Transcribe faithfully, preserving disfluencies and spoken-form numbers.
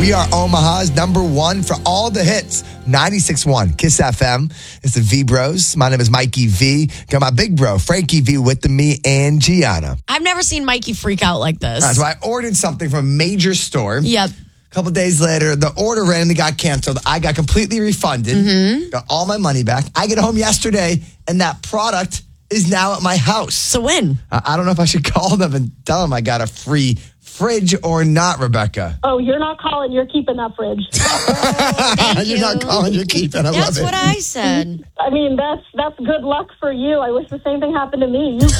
We are Omaha's number one for all the hits. ninety-six point one Kiss F M. It's the V Bros. My name is Mikey V. Got my big bro, Frankie V, with me and Gianna. I've never seen Mikey freak out like this. Uh, so I ordered something from a major store. Yep. A couple days later, the order randomly got canceled. I got completely refunded. Mm-hmm. Got all my money back. I get home yesterday, and that product is now at my house. It's a win. I, I don't know if I should call them and tell them I got a free fridge or not, Rebecca. Oh, you're not calling. You're keeping that fridge. Thank You're you. not calling, you're keeping. I That's love it. what I said. I mean, that's that's good luck for you. I wish the same thing happened to me. You